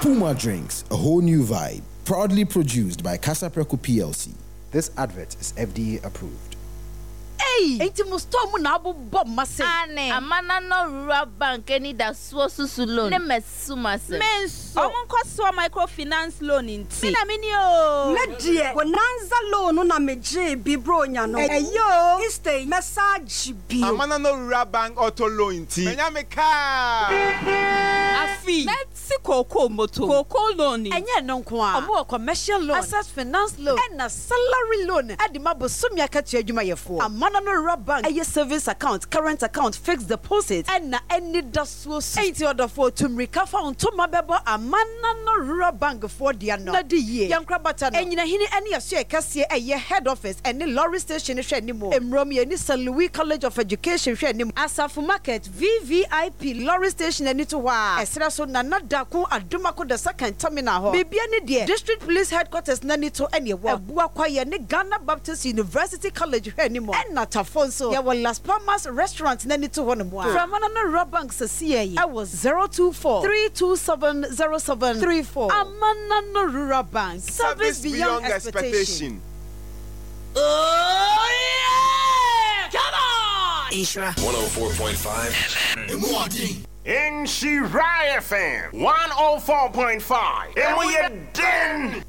Puma Drinks, a whole new vibe. Proudly produced by Casa Preco PLC. This advert is FDA approved. Hey, enti mustomu na abu bob mase. Ane, amana no rural bank any da suosusu loan. Ne mesuma se. Menso. Omun koso microfinance loan inti. Mina mini o. Medie, bonanza loan na meje bibro nya no. Eyo, istay message bi. Amana no rural bank auto loan inti. Menya me car. Afi. Let's Coco moto. Coco loan. Enye no nko a. Omo commercial loan, access finance loan, and a salary loan. Adima bosumi akatua adwuma yefo. Amana no rural bank. Eye savings account, current account, fixed deposit, and na any dasuo. Ain't order for to recover on to mabebo Amana no rural bank for dia no. Na di ye. Yankra bata no. Enyina hini any aso ekase eye head office and lorry station hwe animo. Emromi ani St. Louis College of Education hwe animo. Asafu Market VVIP lorry station ani to wa. Esra so na nadako adumako the second terminal ho. Bibia ni de district police headquarters na ni to ene wo. Ebua kwaye ni Ghana Baptist University College hwe animo. Na tafonso ya wa Las Palmas restaurant na ni to ho no mo. From Amana rural bank sasiye. I was 024-327-0734. Amana no rural bank. Service beyond expectation. Oh yeah! Come on! Ishra 104.5 FM. In Shirai FM 104.5. And we are done.